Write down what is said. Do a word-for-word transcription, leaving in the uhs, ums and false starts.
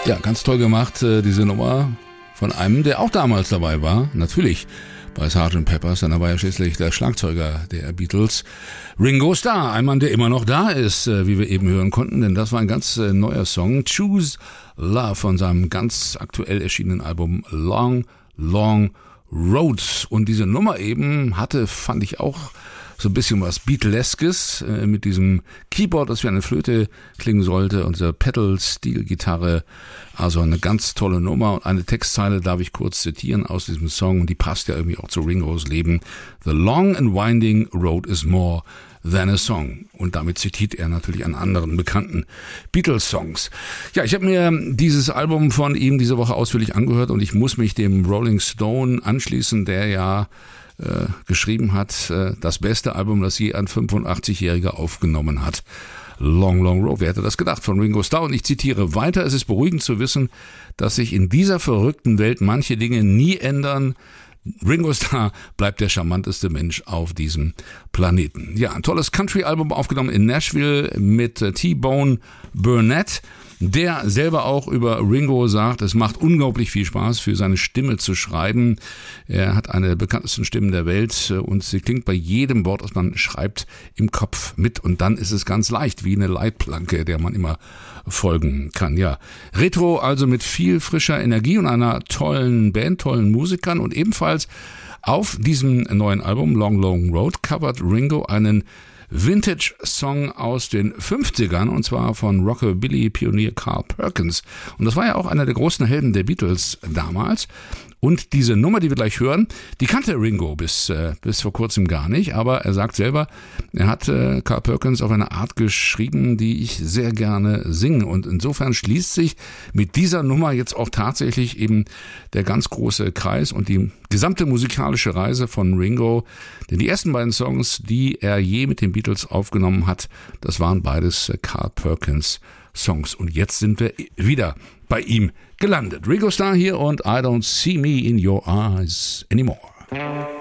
Ja, ganz toll gemacht, diese Nummer von einem, der auch damals dabei war. Natürlich bei Sergeant Pepper's, denn er war ja schließlich der Schlagzeuger der Beatles. Ringo Starr, ein Mann, der immer noch da ist, wie wir eben hören konnten, denn das war ein ganz neuer Song. Choose Love von seinem ganz aktuell erschienenen Album Long, Long Road. Und diese Nummer eben hatte, fand ich auch, so ein bisschen was Beatleskes äh, mit diesem Keyboard, das wie eine Flöte klingen sollte, und dieser Pedal-Steel-Gitarre. Also eine ganz tolle Nummer. Und eine Textzeile darf ich kurz zitieren aus diesem Song, und die passt ja irgendwie auch zu Ringos Leben. The long and winding road is more than a song. Und damit zitiert er natürlich einen anderen bekannten Beatles-Songs. Ja, ich habe mir dieses Album von ihm diese Woche ausführlich angehört, und ich muss mich dem Rolling Stone anschließen, der ja Äh, geschrieben hat, äh, das beste Album, das je ein fünfundachtzig-Jähriger aufgenommen hat. Long, Long Road. Wer hätte das gedacht? Von Ringo Starr. Und ich zitiere weiter: Es ist beruhigend zu wissen, dass sich in dieser verrückten Welt manche Dinge nie ändern. Ringo Starr bleibt der charmanteste Mensch auf diesem Planeten. Ja, ein tolles Country-Album aufgenommen in Nashville mit äh, T-Bone Burnett, der selber auch über Ringo sagt, es macht unglaublich viel Spaß, für seine Stimme zu schreiben. Er hat eine der bekanntesten Stimmen der Welt, und sie klingt bei jedem Wort, das man schreibt, im Kopf mit, und dann ist es ganz leicht, wie eine Leitplanke, der man immer folgen kann. Ja, Retro also mit viel frischer Energie und einer tollen Band, tollen Musikern, und ebenfalls auf diesem neuen Album Long Long Road covert Ringo einen Vintage-Song aus den fünfzigern, und zwar von Rockabilly-Pionier Carl Perkins. Und das war ja auch einer der großen Helden der Beatles damals. Und diese Nummer, die wir gleich hören, die kannte Ringo bis äh, bis vor kurzem gar nicht, aber er sagt selber, er hat äh, Carl Perkins auf eine Art geschrieben, die ich sehr gerne singe. Und insofern schließt sich mit dieser Nummer jetzt auch tatsächlich eben der ganz große Kreis und die gesamte musikalische Reise von Ringo. Denn die ersten beiden Songs, die er je mit den Beatles aufgenommen hat, das waren beides äh, Carl Perkins Songs. Und jetzt sind wir wieder bei ihm gelandet. Ringo Starr hier und I Don't See Me in Your Eyes Anymore.